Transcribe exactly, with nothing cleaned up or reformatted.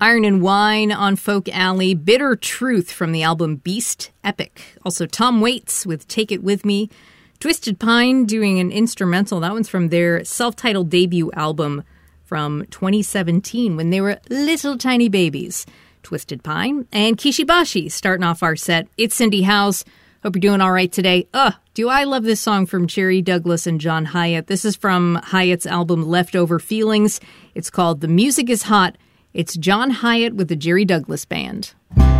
Iron and Wine on Folk Alley. Bitter Truth from the album Beast Epic. Also Tom Waits with Take It With Me. Twisted Pine doing an instrumental. That one's from their self-titled debut album from twenty seventeen when they were little tiny babies. Twisted Pine. And Kishibashi starting off our set. It's Cindy House. Hope you're doing all right today. Ugh, do I love this song from Jerry Douglas and John Hyatt. This is from Hyatt's album Leftover Feelings. It's called The Music Is Hot. It's John Hyatt with the Jerry Douglas Band.